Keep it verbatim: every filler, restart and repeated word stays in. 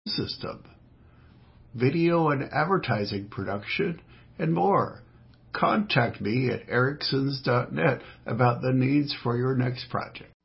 system, video and advertising production, and more. Contact me at ericsons dot net about the needs for your next project.